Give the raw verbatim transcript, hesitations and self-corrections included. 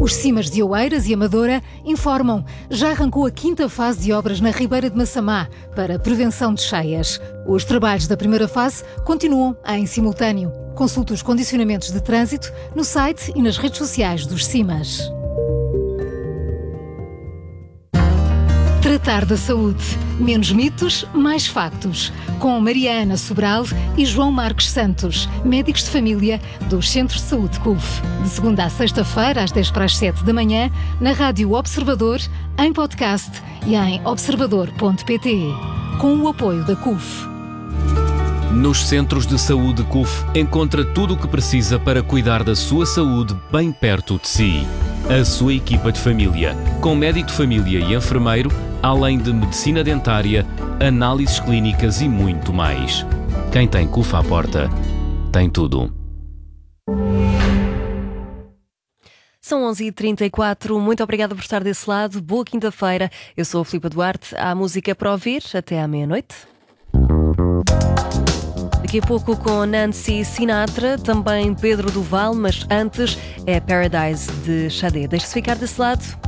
Os Cimas de Oeiras e Amadora informam. Já arrancou a quinta fase de obras na Ribeira de Massamá para prevenção de cheias. Os trabalhos da primeira fase continuam em simultâneo. Consulte os condicionamentos de trânsito no site e nas redes sociais dos Cimas. Tratar da saúde. Menos mitos, mais factos. Com Maria Ana Sobral e João Marcos Santos, médicos de família dos Centros de Saúde C U F. De segunda a sexta-feira, às dez para as sete da manhã, na Rádio Observador, em podcast e em observador ponto pt. Com o apoio da C U F. Nos Centros de Saúde C U F, encontra tudo o que precisa para cuidar da sua saúde bem perto de si. A sua equipa de família, com médico de família e enfermeiro, além de medicina dentária, análises clínicas e muito mais. Quem tem C U F à porta, tem tudo. São onze e trinta e quatro, muito obrigada por estar desse lado. Boa quinta-feira. Eu sou a Filipa Duarte. Há música para ouvir até à meia-noite. Daqui a pouco com Nancy Sinatra, também Pedro Duval, mas antes é Paradise de Xadé. Deixe-se ficar desse lado.